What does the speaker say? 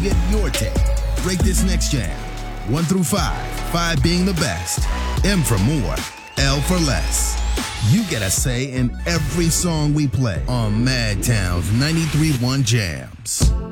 Get your take. Rate this next jam. 1 through 5. 5 being the best. M for more. L for less. You get a say in every song we play on Madtown's 93.1 Jams.